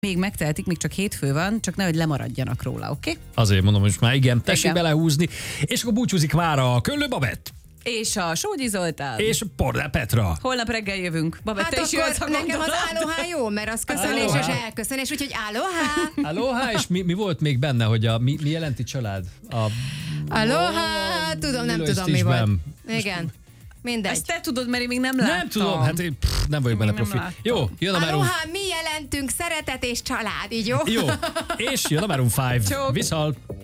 Még megtehetik, még csak hétfő van, csak nehogy lemaradjanak róla, oké? Azért mondom, hogy már igen, tessék Igen. belehúzni. És akkor búcsúzik már a Köllő Babett. És a Sógyi Zoltán. És Porrel Petra. Holnap reggel jövünk. Babett, Hát te is jössz, ha akkor nekem az gondolod. aloha jó, mert az köszönés Aloha. és elköszönés, úgyhogy aloha! Aloha, és mi volt még benne, hogy mi jelenti család? Aloha! Tudom, nem Lilo tudom és mi volt. Stitchben. Igen. Mindegy. Ezt te tudod, mert én még nem láttam. Nem tudom, hát én nem vagyok benne Még nem profi. láttam. Jó, jön a Maroon. Aloha, mi jelentünk szeretet és család, így jó? Jó, és jön a Maroon 5. Csók. Viszont.